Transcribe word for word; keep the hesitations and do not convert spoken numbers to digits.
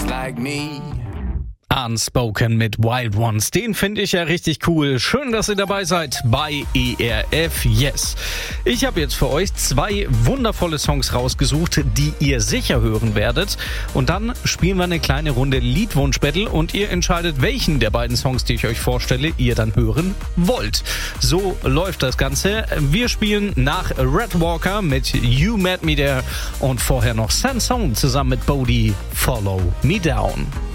like me. Unspoken mit Wild Ones, den finde ich ja richtig cool. Schön, dass ihr dabei seid bei E R F Yes. Ich habe jetzt für euch zwei wundervolle Songs rausgesucht, die ihr sicher hören werdet. Und dann spielen wir eine kleine Runde Liedwunsch-Battle und ihr entscheidet, welchen der beiden Songs, die ich euch vorstelle, ihr dann hören wollt. So läuft das Ganze. Wir spielen nach Red Walker mit You Met Me There und vorher noch Sansone zusammen mit Bodhi, Follow Me Down.